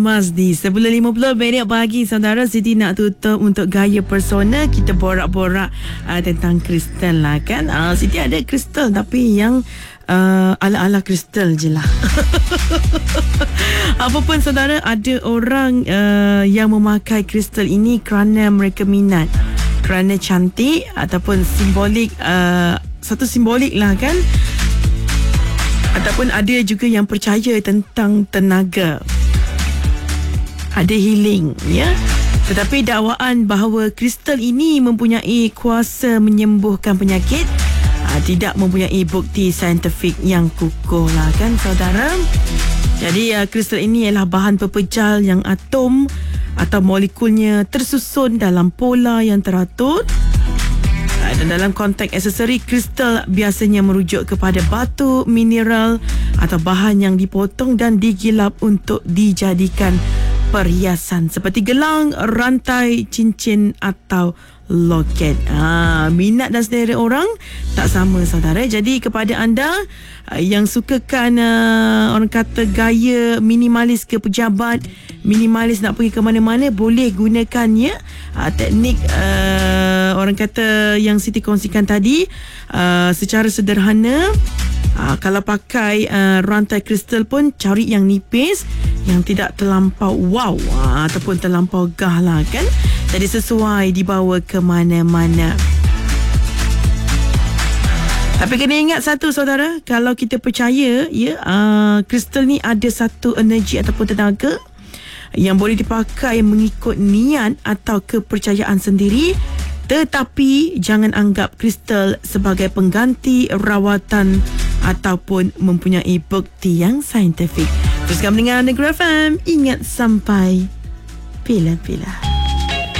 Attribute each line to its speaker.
Speaker 1: Mas di 10.50 minit pagi, saudara. Siti nak tutup untuk gaya persona. Kita borak-borak tentang kristal lah kan. Siti ada kristal tapi yang ala-ala kristal je lah. Apapun saudara, ada orang yang memakai kristal ini kerana mereka minat, kerana cantik ataupun simbolik, satu simbolik lah kan. Ataupun ada juga yang percaya tentang tenaga, ada healing, ya. Tetapi dakwaan bahawa kristal ini mempunyai kuasa menyembuhkan penyakit tidak mempunyai bukti saintifik yang kukuh lah kan saudara. Jadi kristal ini ialah bahan pepejal yang atom atau molekulnya tersusun dalam pola yang teratur. Dan dalam konteks aksesori, kristal biasanya merujuk kepada batu, mineral atau bahan yang dipotong dan digilap untuk dijadikan perhiasan seperti gelang, rantai, cincin atau loket. Minat dan selera orang tak sama saudara. Jadi kepada anda yang sukakan orang kata gaya minimalis ke pejabat, minimalis nak pergi ke mana-mana, boleh gunakannya teknik orang kata yang Siti kongsikan tadi secara sederhana. Kalau pakai rantai kristal pun cari yang nipis, yang tidak terlampau wow ataupun terlampau gah lah kan. Jadi sesuai dibawa ke mana-mana. Tapi kena ingat satu saudara, kalau kita percaya kristal ni ada satu energi ataupun tenaga yang boleh dipakai mengikut niat atau kepercayaan sendiri. Tetapi jangan anggap kristal sebagai pengganti rawatan ataupun mempunyai bukti yang saintifik. Teruskan mendengar Negeri FM. Ingat sampai bila-bila.